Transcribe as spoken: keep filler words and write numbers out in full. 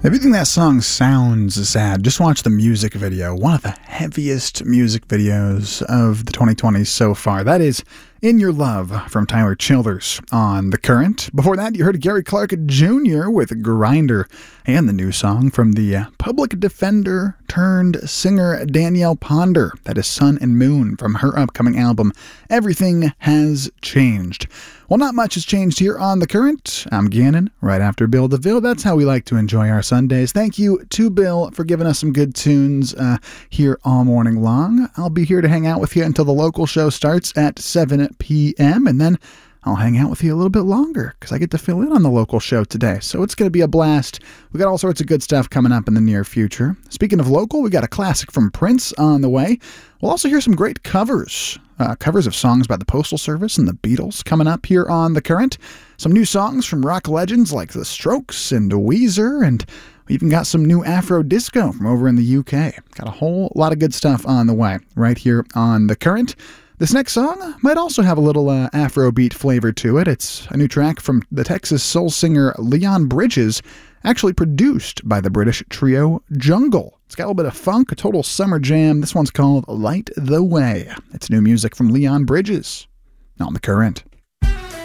If you think that song sounds sad, just watch the music video. One of the heaviest music videos of the twenty twenties so far. That is In Your Love from Tyler Childers on The Current. Before that, you heard Gary Clark Junior with Grinder, and the new song from the uh, public defender turned singer Danielle Ponder. That is Sun and Moon from her upcoming album, Everything Has Changed. Well, not much has changed here on The Current. I'm Gannon, right after Bill DeVille. That's how we like to enjoy our Sundays. Thank you to Bill for giving us some good tunes uh, here all morning long. I'll be here to hang out with you until the local show starts at seven p.m., and then I'll hang out with you a little bit longer because I get to fill in on the local show today. So it's going to be a blast. We got all sorts of good stuff coming up in the near future. Speaking of local, we got a classic from Prince on the way. We'll also hear some great covers. Uh, covers of songs by the Postal Service and the Beatles coming up here on The Current. Some new songs from rock legends like The Strokes and Weezer, and we even got some new Afro disco from over in the U K. Got a whole lot of good stuff on the way right here on The Current. This next song might also have a little uh, Afrobeat flavor to it. It's a new track from the Texas soul singer Leon Bridges, actually produced by the British trio Jungle. It's got a little bit of funk, a total summer jam. This one's called Light the Way. It's new music from Leon Bridges on The Current.